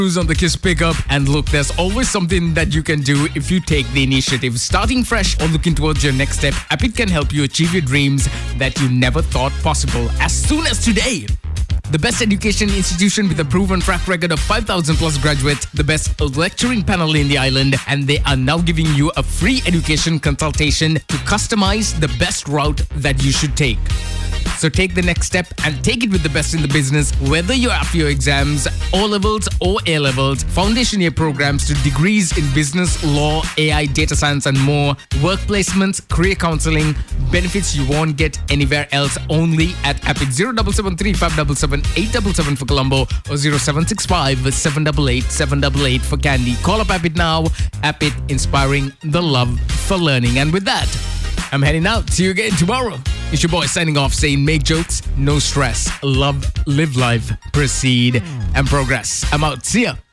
on the KISS pickup. And look, there's always something that you can do if you take the initiative. Starting fresh or looking towards your next step, Appit can help you achieve your dreams that you never thought possible as soon as today. The best education institution with a proven track record of 5,000 plus graduates, the best lecturing panel in the island, and they are now giving you a free education consultation to customize the best route that you should take. So take the next step and take it with the best in the business, whether you're after your exams, O-levels or A-levels, foundation year programs to degrees in business, law, AI, data science and more, work placements, career counseling, benefits you won't get anywhere else, only at Appit. 0773 577 877 for Colombo or 0765 788 788 for Candy. Call up Appit now. Appit, inspiring the love for learning. And with that, I'm heading out. See you again tomorrow. It's your boy signing off saying make jokes, no stress, love, live life, proceed and progress. I'm out. See ya.